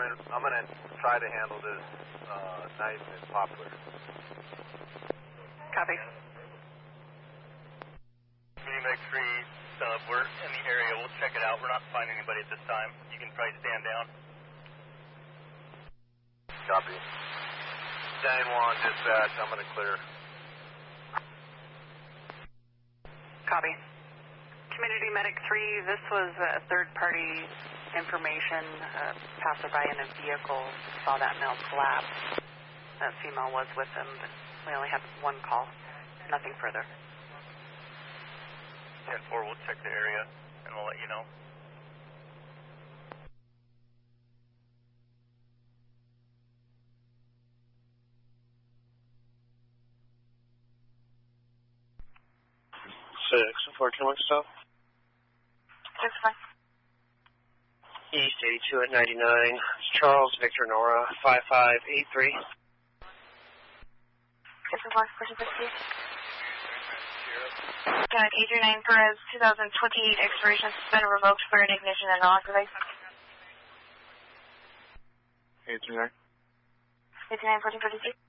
I'm gonna try to handle this nice and popular. Copy. Medic 3 sub, we're in the area. We'll check it out. We're not finding anybody at this time. You can probably stand down. Copy. Dane 1, dispatch. I'm gonna clear. Copy. Community Medic 3, this was third-party information. Passerby in a vehicle saw that male collapse. That female was with him, but we only had one call. Nothing further. 10-4, we'll check the area, and we'll let you know. Can we stop? 6-5. East 82 at 99. Charles Victor Nora 5583. 6-4, pushing 50. Got 839 Perez 2028 expiration suspended revoked for an ignition and on device. 839. 839 1452.